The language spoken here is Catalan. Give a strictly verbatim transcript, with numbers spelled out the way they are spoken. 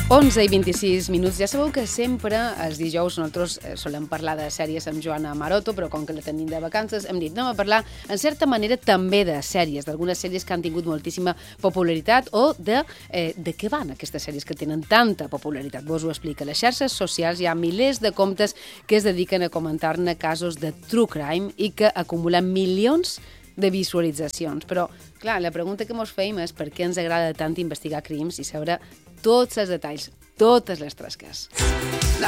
onze i vint-i-sis minuts. Ja sabeu que sempre els dijous nosaltres solem parlar de sèries amb Joana Maroto, però com que la tenim de vacances hem dit anem a parlar en certa manera també de sèries, d'algunes sèries que han tingut moltíssima popularitat o de, eh, de què van aquestes sèries que tenen tanta popularitat. Vos ho explica. A les xarxes socials hi ha milers de comptes que es dediquen a comentar-ne casos de true crime i que acumulen milions de visualitzacions. Però, clar, la pregunta que mos feim és per què ens agrada tant investigar crims i saber tots els detalls, totes les trasques. La